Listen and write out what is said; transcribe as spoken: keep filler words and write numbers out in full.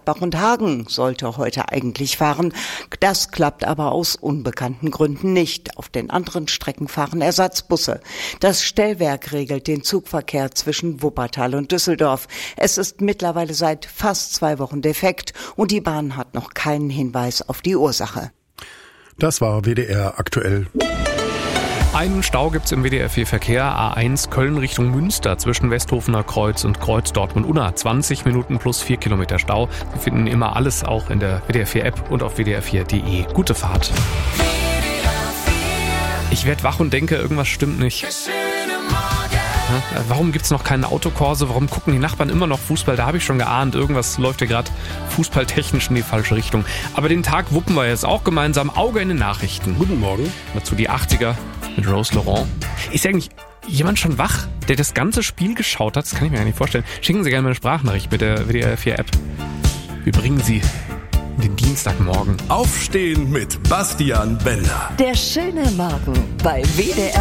Gladbach und Hagen sollte heute eigentlich fahren. Das klappt aber aus unbekannten Gründen nicht. Auf den anderen Strecken fahren Ersatzbusse. Das Stellwerk regelt den Zugverkehr zwischen Wuppertal und Düsseldorf. Es ist mittlerweile seit fast zwei Wochen defekt und die Bahn hat noch keinen Hinweis auf die Ursache. Das war W D R aktuell. Einen Stau gibt's im W D R vier Verkehr. A eins Köln Richtung Münster zwischen Westhofener Kreuz und Kreuz Dortmund-Unna. zwanzig Minuten plus vier Kilometer Stau. Sie finden immer alles auch in der W D R vier App und auf w d r vier punkt d e. Gute Fahrt. Ich werd wach und denke, irgendwas stimmt nicht. Warum gibt's noch keine Autokurse? Warum gucken die Nachbarn immer noch Fußball? Da habe ich schon geahnt, irgendwas läuft hier gerade fußballtechnisch in die falsche Richtung. Aber den Tag wuppen wir jetzt auch gemeinsam. Auge in den Nachrichten. Guten Morgen. Dazu die achtziger mit Rose Laurent. Ist eigentlich jemand schon wach, der das ganze Spiel geschaut hat? Das kann ich mir gar nicht vorstellen. Schicken Sie gerne mal eine Sprachnachricht mit der W D R vier App. Wir bringen Sie in den Dienstagmorgen. Aufstehen mit Bastian Bender. Der schöne Morgen bei W D R.